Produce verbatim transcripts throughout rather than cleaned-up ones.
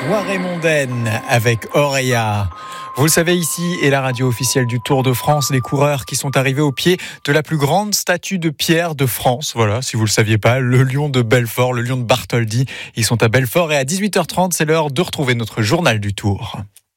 soirée mondaine avec Auréa. Vous le savez, ici est la radio officielle du Tour de France. Les coureurs qui sont arrivés au pied de la plus grande statue de pierre de France. Voilà, si vous le saviez pas, le lion de Belfort, le lion de Bartholdi. Ils sont à Belfort et à dix-huit heures trente, c'est l'heure de retrouver notre journal du Tour.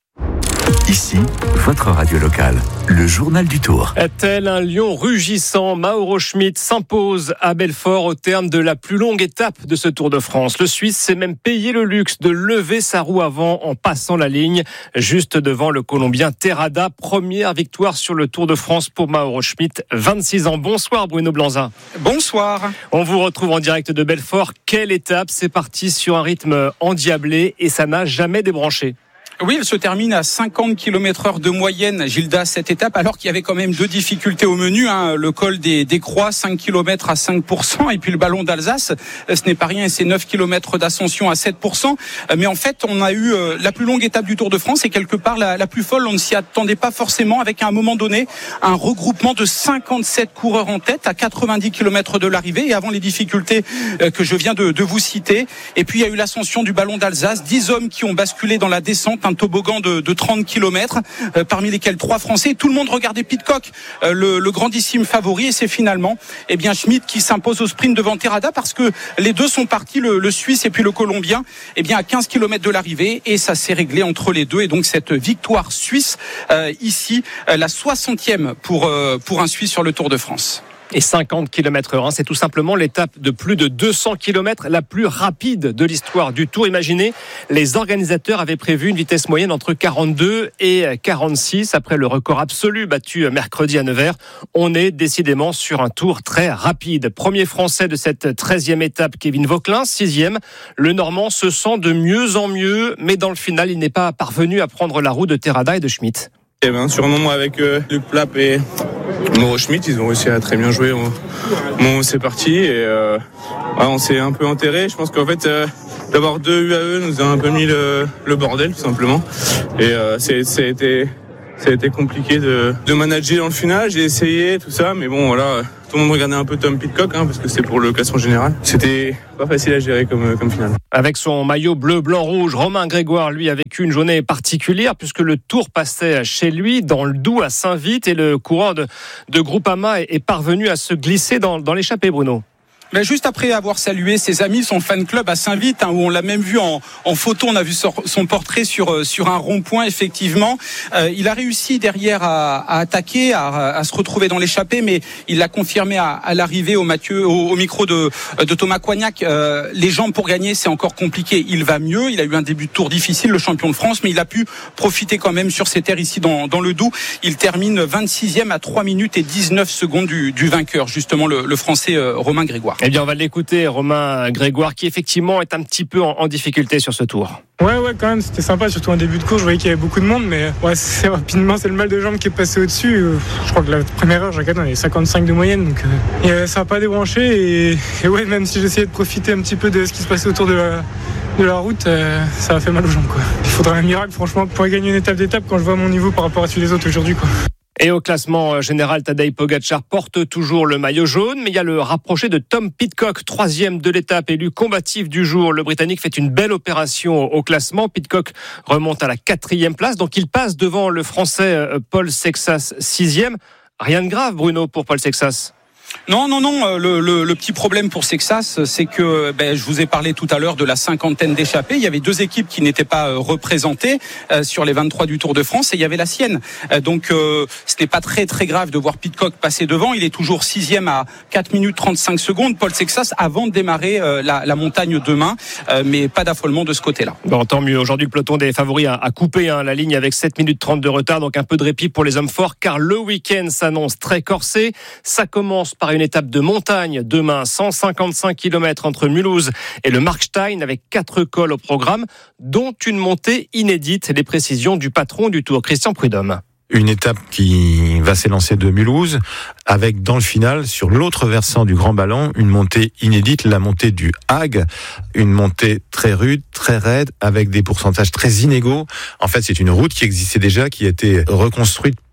Ici, votre radio locale, le journal du Tour. Tel un lion rugissant, Mauro Schmid s'impose à Belfort au terme de la plus longue étape de ce Tour de France. Le Suisse s'est même payé le luxe de lever sa roue avant en passant la ligne, juste devant le Colombien Terrada. Première victoire sur le Tour de France pour Mauro Schmid, vingt-six ans. Bonsoir Bruno Blanzin. Bonsoir. On vous retrouve en direct de Belfort. Quelle étape! C'est parti sur un rythme endiablé et ça n'a jamais débranché. Oui, elle se termine à cinquante kilomètres heure de moyenne, Gilda, cette étape, alors qu'il y avait quand même deux difficultés au menu, hein, le col des, des Croix, cinq kilomètres à cinq pour cent, et puis le ballon d'Alsace, ce n'est pas rien, c'est neuf kilomètres d'ascension à sept pour cent. Mais en fait, on a eu la plus longue étape du Tour de France et quelque part la, la plus folle, on ne s'y attendait pas forcément, avec à un moment donné un regroupement de cinquante-sept coureurs en tête à quatre-vingt-dix kilomètres de l'arrivée, et avant les difficultés que je viens de, de vous citer. Et puis il y a eu l'ascension du ballon d'Alsace, dix hommes qui ont basculé dans la descente, un toboggan de, de trente kilomètres, euh, parmi lesquels trois Français. Tout le monde regardait Pidcock, euh, le, le grandissime favori, et c'est finalement eh bien Schmid qui s'impose au sprint devant Terrada, parce que les deux sont partis, le, le Suisse et puis le Colombien, eh bien à quinze kilomètres de l'arrivée, et ça s'est réglé entre les deux. Et donc cette victoire suisse, euh, ici, euh, la soixantième pour, euh, pour un Suisse sur le Tour de France. Et cinquante kilomètres heure, c'est tout simplement l'étape de plus de deux cents kilomètres la plus rapide de l'histoire du Tour. Imaginez, les organisateurs avaient prévu une vitesse moyenne entre quarante-deux et quarante-six après le record absolu battu mercredi à Nevers. On est décidément sur un Tour très rapide. Premier Français de cette treizième étape, Kevin Vauquelin, sixième. Le Normand se sent de mieux en mieux, mais dans le final, il n'est pas parvenu à prendre la roue de Terrada et de Schmid. Eh ben, surnom avec euh, Luc Plapp et Mauro Schmid, ils ont réussi à très bien jouer. On, bon, c'est parti et euh, ouais, on s'est un peu enterré. Je pense qu'en fait, euh, d'avoir deux U A E nous a un peu mis le, le bordel, tout simplement. Et euh, c'est, c'est été, ça a été compliqué de, de manager dans le final. J'ai essayé tout ça, mais bon, voilà. Tout le monde regardait un peu Tom Pidcock, hein, parce que c'est pour le classement général. C'était pas facile à gérer comme, comme finale. Avec son maillot bleu, blanc, rouge, Romain Grégoire, lui, a vécu une journée particulière, puisque le Tour passait chez lui, dans le Doubs, à Saint-Vith, et le coureur de, de Groupama est parvenu à se glisser dans, dans l'échappée, Bruno. Mais juste après avoir salué ses amis, son fan club à Saint-Vith, hein, où on l'a même vu en, en photo, on a vu son portrait sur sur un rond-point. Effectivement, euh, il a réussi derrière à, à attaquer, à, à se retrouver dans l'échappée, mais il l'a confirmé à, à l'arrivée au, Mathieu, au, au micro de, de Thomas Coignac. Euh, les jambes pour gagner, c'est encore compliqué. Il va mieux. Il a eu un début de Tour difficile, le champion de France, mais il a pu profiter quand même sur ses terres ici dans, dans le Doubs. Il termine vingt-sixième à trois minutes et dix-neuf secondes du, du vainqueur, justement le, le Français euh, Romain Grégoire. Eh bien, on va l'écouter, Romain Grégoire, qui effectivement est un petit peu en, en difficulté sur ce Tour. Ouais, ouais, quand même, c'était sympa, surtout en début de course. Je voyais qu'il y avait beaucoup de monde, mais ouais, c'est rapidement, c'est le mal de jambe qui est passé au-dessus. Je crois que la première heure, j'ai regardé, on avait cinquante-cinq de moyenne, donc euh, ça n'a pas débranché. Et, et ouais, même si j'essayais de profiter un petit peu de ce qui se passait autour de la, de la route, euh, ça a fait mal aux jambes, quoi. Il faudrait un miracle, franchement, pour gagner une étape d'étape quand je vois mon niveau par rapport à celui des autres aujourd'hui, quoi. Et au classement général, Tadej Pogačar porte toujours le maillot jaune, mais il y a le rapproché de Tom Pidcock, troisième de l'étape, élu combatif du jour. Le Britannique fait une belle opération au classement. Pidcock remonte à la quatrième place, donc il passe devant le Français Paul Sexas, sixième. Rien de grave, Bruno, pour Paul Sexas. Non, non, non. Le, le, le petit problème pour Sexas, c'est que ben, je vous ai parlé tout à l'heure de la cinquantaine d'échappées. Il y avait deux équipes qui n'étaient pas représentées euh, sur les vingt-trois du Tour de France, et il y avait la sienne. Euh, donc, euh, ce n'est pas très très grave de voir Pidcock passer devant. Il est toujours sixième à quatre minutes trente-cinq secondes. Paul Sexas avant de démarrer euh, la, la montagne demain, euh, mais pas d'affolement de ce côté-là. Bon, tant mieux. Aujourd'hui, le peloton des favoris a, a coupé hein, la ligne avec sept minutes trente de retard, donc un peu de répit pour les hommes forts, car le week-end s'annonce très corsé. Ça commence par une étape de montagne demain, cent cinquante-cinq kilomètres entre Mulhouse et le Markstein, avec quatre cols au programme, dont une montée inédite. Les précisions du patron du Tour, Christian Prudhomme. Une étape qui va s'élancer de Mulhouse, avec dans le final, sur l'autre versant du Grand Ballon, une montée inédite, la montée du Hague, une montée très rude, très raide, avec des pourcentages très inégaux. En fait, c'est une route qui existait déjà, qui a été reconstruite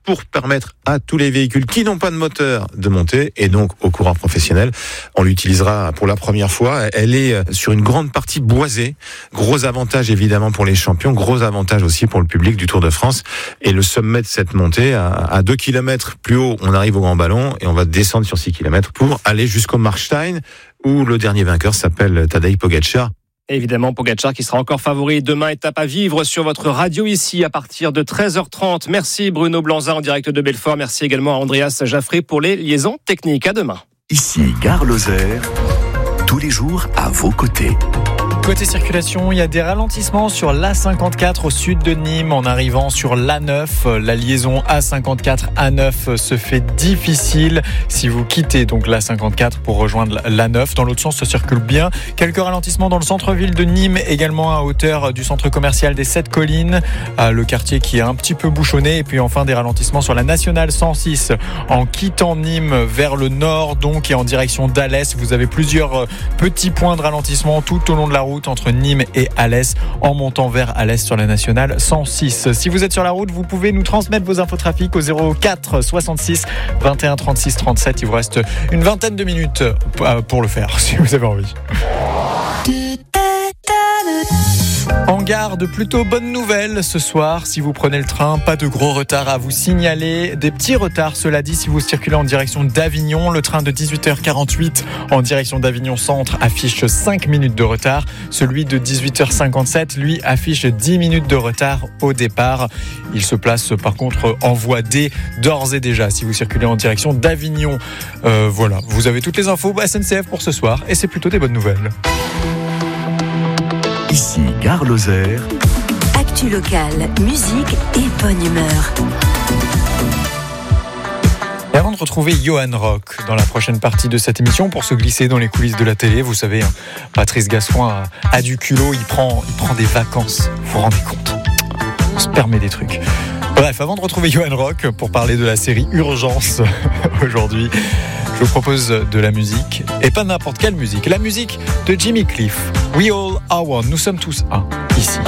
pour permettre à tous les véhicules qui n'ont pas de moteur de monter, et donc aux coureurs professionnels. On l'utilisera pour la première fois. Elle est sur une grande partie boisée. Gros avantage évidemment pour les champions, gros avantage aussi pour le public du Tour de France. Et le sommet de cette montée, à deux kilomètres plus haut, on arrive au Grand Ballon et on va descendre sur six kilomètres pour aller jusqu'au Markstein, où le dernier vainqueur s'appelle Tadej Pogačar. Évidemment, Pogačar qui sera encore favori. Demain, étape à vivre sur votre radio ici à partir de treize heures trente. Merci Bruno Blanza en direct de Belfort. Merci également à Andreas Jaffré pour les liaisons techniques. À demain. Ici, Gare Lozère, tous les jours à vos côtés. Côté circulation, il y a des ralentissements sur l'A cinquante-quatre au sud de Nîmes en arrivant sur l'A neuf. La liaison A cinquante-quatre A neuf se fait difficile si vous quittez donc l'A cinquante-quatre pour rejoindre l'A neuf. Dans l'autre sens, ça circule bien. Quelques ralentissements dans le centre-ville de Nîmes, également à hauteur du centre commercial des Sept Collines, le quartier qui est un petit peu bouchonné. Et puis enfin des ralentissements sur la nationale cent six en quittant Nîmes vers le nord donc et en direction d'Alès. Vous avez plusieurs petits points de ralentissement tout au long de la route entre Nîmes et Alès en montant vers Alès sur la nationale cent six. Si vous êtes sur la route, vous pouvez nous transmettre vos infos trafic au zéro quatre soixante-six vingt et un trente-six trente-sept. Il vous reste une vingtaine de minutes pour le faire si vous avez envie. En gare, de plutôt bonnes nouvelles ce soir. Si vous prenez le train, pas de gros retard à vous signaler. Des petits retards, cela dit, si vous circulez en direction d'Avignon. Le train de dix-huit heures quarante-huit en direction d'Avignon Centre affiche cinq minutes de retard. Celui de dix-huit heures cinquante-sept, lui, affiche dix minutes de retard au départ. Il se place par contre en voie D d'ores et déjà si vous circulez en direction d'Avignon. Euh, voilà, vous avez toutes les infos S N C F pour ce soir et c'est plutôt des bonnes nouvelles. Ici, Gare Lozère. Actu locale, musique et bonne humeur. Et avant de retrouver Johan Rock dans la prochaine partie de cette émission, pour se glisser dans les coulisses de la télé, vous savez, hein, Patrice Gascoigne a, a du culot, il prend, il prend des vacances. Vous vous rendez compte ? On se permet des trucs. Bref, avant de retrouver Johan Rock pour parler de la série Urgence aujourd'hui, je vous propose de la musique, et pas n'importe quelle musique, la musique de Jimmy Cliff. We all are one, nous sommes tous un, ici.